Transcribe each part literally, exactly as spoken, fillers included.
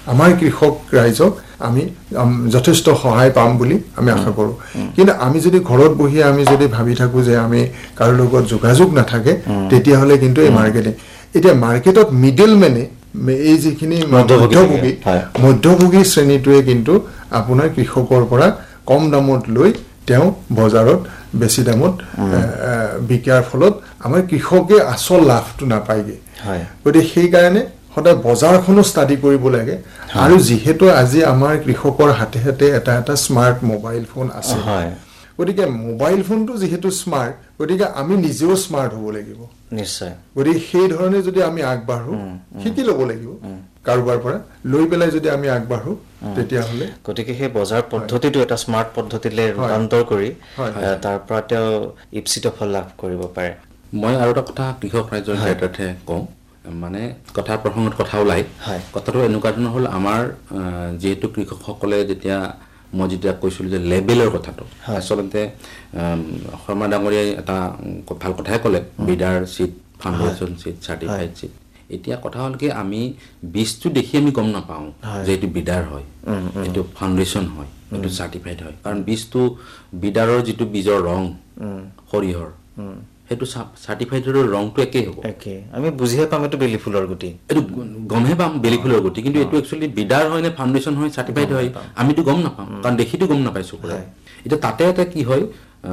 আমাৰ কৃষক ৰাইজক আমি যথেষ্ট সহায় পাম বুলি আমি আশা কৰোঁ কিন্তু আমি যদি ঘৰত বহি আমি যদি ভাবি থাকোঁ যে আমি কাৰো লগত যোগাযোগ নাথাকে তেতিয়াহ'লে কিন্তু এই মাৰ্কেটিং এতিয়া মাৰ্কেটত মিডলমেনে এই যিখিনি মধ্যভোগী মধ্যভোগী শ্ৰেণীটোৱে কিন্তু আপোনাৰ কৃষকৰ পৰা কম দামত লৈ তেওঁ বজাৰত বেছি দামত বিক্ৰাৰ ফলত আমাৰ কৃষকে আচল লাভটো নাপায়গে গতিকে সেইকাৰণে সদায় বজাৰখনো ষ্টাডি কৰিব লাগে আৰু যিহেতু আজি আমাৰ কৃষকৰ হাতে হাতে এটা এটা স্মাৰ্ট মোবাইল ফোন আছে গতিকে মোবাইল ফোনটো যিহেতু স্মাৰ্ট গতিকে আমি নিজেও স্মাৰ্ট হ'ব লাগিব নিশ্চয় গতিকে সেই ধৰণে যদি আমি আগবাঢ়ো শিকি ল'ব লাগিব কাৰোবাৰ পৰা লৈ পেলাই যদি আমি আগবাঢ়ো তেতিয়াহ'লে গতিকে সেই বজাৰ পদ্ধতিটো এটা স্মাৰ্ট পদ্ধতিলৈ ৰূপান্তৰ কৰি তাৰ পৰা তেওঁ ইপ্সিত ফল লাভ কৰিব পাৰে মই আৰু এটা কথা কৃষক ৰাইজৰ ক্ষেত্ৰতে কওঁ মানে কথা প্ৰসংগত কথা ওলাই কথাটো এনেকুৱা ধৰণৰ হ'ল আমাৰ যিহেতু কৃষকসকলে যেতিয়া মই যেতিয়া কৈছিলোঁ যে লেবেলৰ কথাটো আচলতে শৰ্মা ডাঙৰীয়াই এটা ভাল কথাই ক'লে বিডাৰ seat foundation seat certified seat এতিয়া কথা হ'ল কি আমি বীজটো দেখি আমি গম নাপাওঁ যে এইটো বিডাৰ হয় এইটো ফাউণ্ডেশ্যন হয় এইটো চাৰ্টিফাইড হয় কাৰণ বীজটো বিডাৰৰ যিটো বীজৰ ৰং সৰিয়হৰ সেইটো চাৰ্টিফাইডৰ ৰংটো একেই হ'ব একে আমি বুজিহে পাম এইটো বেলি ফুলৰ গুটি এইটো গমহে পাম বেলি ফুলৰ গুটি কিন্তু এইটো একচুৱেলি বিডাৰ হয় নে ফাউণ্ডেশ্যন হয় চাৰ্টিফাইড হয় আমিতো গম নাপাম কাৰণ দেখিতো গম নাপাইছোঁ এতিয়া তাতে এটা কি হয়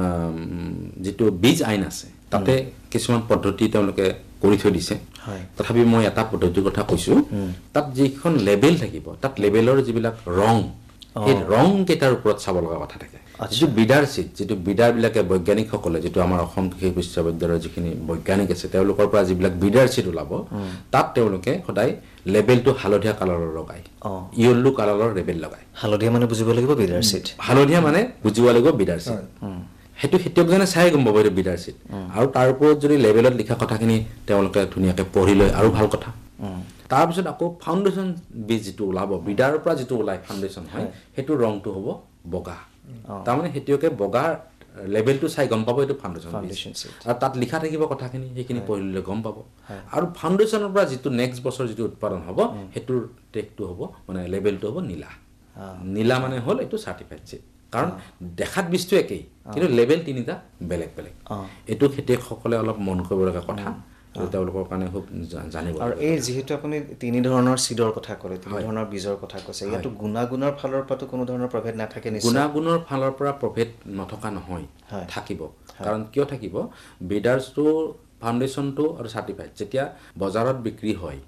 যিটো বীজ আইন আছে তাতে কিছুমান পদ্ধতি তেওঁলোকে কৰি থৈ দিছে তথাপি মই এটা পদ্ধতিৰ কথা কৈছোঁ তাত যিখন লেবেল থাকিব তাত লেবেলৰ যিবিলাক ৰং সেই ৰং কেইটাৰ ওপৰত চাব লগা কথা থাকে যিটো বিডাৰ চিট যিটো বিডাৰবিলাকে বৈজ্ঞানিকসকলে যিটো আমাৰ অসম কৃষি বিশ্ববিদ্যালয়ৰ যিখিনি বৈজ্ঞানিক আছে তেওঁলোকৰ পৰা যিবিলাক বিডাৰ চিট ওলাব তাত তেওঁলোকে সদায় লেবেলটো হালধীয়া কালাৰৰ লগায় য়েল্লো কালাৰৰ লেবেল লগায় হালধীয়া মানে বুজিব লাগিব বিডাৰ চিট হালধীয়া মানে বুজিব লাগিব বিডাৰ চিট সেইটো খেতিয়কজনে চাই গম পাব এইটো বিডাৰ চিট আৰু তাৰ ওপৰত যদি লেবেলত লিখা কথাখিনি তেওঁলোকে ধুনীয়াকৈ পঢ়ি লয় আৰু ভাল কথা তাৰপিছত আকৌ ফাউণ্ডেশ্যন বীজ যিটো ওলাব বিডাৰৰ পৰা যিটো ওলায় ফাউণ্ডেশ্যন হয় সেইটো ৰংটো হ'ব বগা তাৰমানে খেতিয়কে বগা লেবেলটো চাই গম পাব এইটো ফাউণ্ডেশ্যন আৰু তাত লিখা থাকিব কথাখিনি সেইখিনি পঢ়িলে গম পাব আৰু ফাউণ্ডেশ্যনৰ পৰা যিটো নেক্সট বছৰ যিটো উৎপাদন হ'ব সেইটোৰ টেগটো হ'ব মানে লেবেলটো হ'ব নীলা নীলা মানে হ'ল এইটো চাৰ্টিফাইড চিট কাৰণ দেখাত বীজটো একেই কিন্তু লেবেল তিনিটা বেলেগ বেলেগ এইটো খেতিয়কসকলে অলপ মন কৰিবলগীয়া কথা তেওঁলোকৰ কাৰণে খুব জানিব আৰু এই যিহেতু আপুনি তিনি ধৰণৰ চিডৰ কথা ক'লে তিনি ধৰণৰ বীজৰ কথা কৈছে ইয়াতো গুণাগুণৰ ফালৰ পৰাতো কোনো ধৰণৰ প্ৰভেদ নাথাকে নিশ্চয় গুণাগুণৰ ফালৰ পৰা প্ৰভেদ নথকা নহয় থাকিব কাৰণ কিয় থাকিব বিডাৰ্ছটো ফাউণ্ডেশ্যনটো আৰু চাৰ্টিফাইড যেতিয়া বজাৰত বিক্ৰী হয়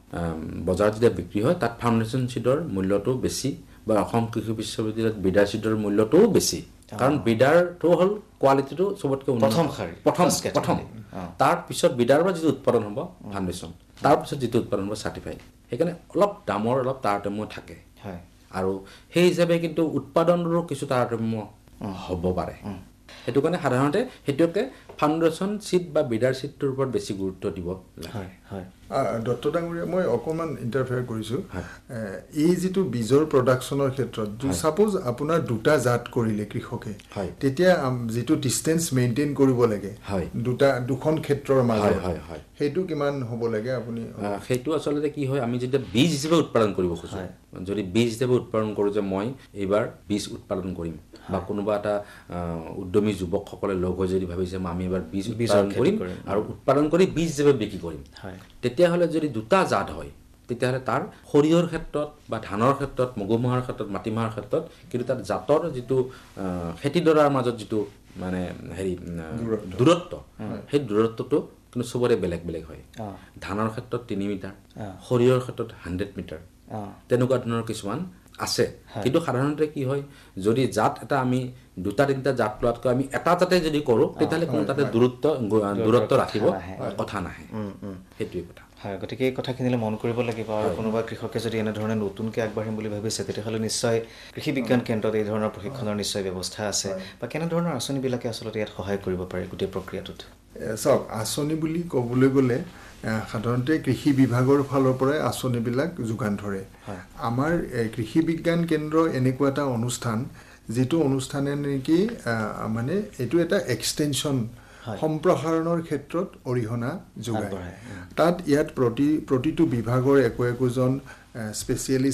বজাৰত যেতিয়া বিক্ৰী হয় তাত ফাউণ্ডেশ্যন চিডৰ মূল্যটো বেছি বা অসম কৃষি বিশ্ববিদ্যালয়ত বিডাৰ চিডৰ মূল্যটোও বেছি কাৰণ বিডাৰটো হ'ল কোৱালিটিটো চবতকৈ প্ৰথম শাৰী প্ৰথম প্ৰথম তাৰ পিছত বিডাৰৰ পৰা যিটো উৎপাদন হ'ব ফাউণ্ডেশ্যন তাৰ পিছত যিটো উৎপাদন হ'ব চাৰ্টিফাইড সেইকাৰণে অলপ দামৰ অলপ তাৰতম্য থাকে আৰু সেই হিচাপে কিন্তু উৎপাদনৰো কিছু তাৰতম্য হ'ব পাৰে সেইটো কাৰণে সাধাৰণতে সেইটোকে ফাউণ্ডেশ্যন চিট বা বিডাৰ চিটটোৰ ওপৰত বেছি গুৰুত্ব দিব লাগে ডক্টৰ ডাঙৰীয়া মই অকণমান ইণ্টাৰফেয়াৰ কৰিছোঁ এই যিটো বীজৰ প্ৰডাকশ্যনৰ ক্ষেত্ৰত ছাপ'জ আপোনাৰ দুটা জাত কৰিলে কৃষকে তেতিয়া যিটো ডিষ্টেঞ্চ মেইনটেইন কৰিব লাগে দুটা দুখন ক্ষেত্ৰৰ মাজত সেইটো কিমান হ'ব লাগে আপুনি সেইটো আচলতে কি হয় আমি যেতিয়া বীজ হিচাপে উৎপাদন কৰিব খোজোঁ যদি বীজ হিচাপে উৎপাদন কৰোঁ যে মই এইবাৰ বীজ উৎপাদন কৰিম বা কোনোবা এটা উদ্যমী যুৱকসকলে লগ হৈ যদি ভাবিছে আমি এবাৰ বীজ উৎপাদন কৰিম আৰু উৎপাদন কৰি বীজ হিচাপে বিক্ৰী কৰিম তেতিয়াহ'লে যদি দুটা জাত হয় তেতিয়াহ'লে তাৰ সৰিয়হৰ ক্ষেত্ৰত বা ধানৰ ক্ষেত্ৰত মগুমাহৰ ক্ষেত্ৰত মাটিমাহৰ ক্ষেত্ৰত কিন্তু তাত জাতৰ যিটো খেতিডৰাৰ মাজত যিটো মানে হেৰি দূৰত্ব সেই দূৰত্বটো কিন্তু চবৰে বেলেগ বেলেগ হয় ধানৰ ক্ষেত্ৰত তিনি মিটাৰ সৰিয়হৰ ক্ষেত্ৰত হাণ্ড্ৰেড মিটাৰ তেনেকুৱা ধৰণৰ কিছুমান আছে কিন্তু সাধাৰণতে কি হয় যদি জাত এটা আমি দুটা তিনিটা জাত লোৱাতকৈ আমি এটা জাতে যদি কৰোঁ তেতিয়াহ'লে কোনো তাতে দূৰত্ব দূৰত্ব ৰাখিব কথা নাহে সেইটোৱে কথা হয় গতিকে এই কথাখিনিলৈ মন কৰিব লাগিব আৰু কোনোবা কৃষকে যদি এনেধৰণে নতুনকৈ আগবাঢ়িম বুলি ভাবিছে তেতিয়াহ'লে নিশ্চয় কৃষি বিজ্ঞান কেন্দ্ৰত এই ধৰণৰ প্ৰশিক্ষণৰ নিশ্চয় ব্যৱস্থা আছে বা কেনেধৰণৰ আঁচনিবিলাকে আচলতে ইয়াত সহায় কৰিব পাৰে গোটেই প্ৰক্ৰিয়াটোত চাওক আঁচনি বুলি ক'বলৈ গ'লে সাধাৰণতে কৃষি বিভাগৰ ফালৰ পৰাই আঁচনিবিলাক যোগান ধৰে আমাৰ কৃষি বিজ্ঞান কেন্দ্ৰ এনেকুৱা এটা অনুষ্ঠান যিটো অনুষ্ঠানে নেকি মানে এইটো এটা এক্সটেনশ্যন সম্প্ৰসাৰণৰ ক্ষেত্ৰত অৰিহণা যোগায় তাত ইয়াত প্ৰতি প্ৰতিটো বিভাগৰ একো একোজন স্পেচিয়েলিষ্ট